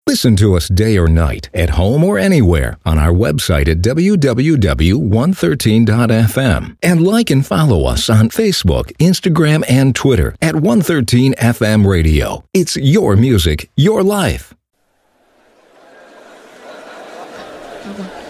Listen to us day or night, at home or anywhere, on our website at www.113.fm. And like and follow us on Facebook, Instagram, and Twitter at 113FM Radio. It's your music, your life. Okay.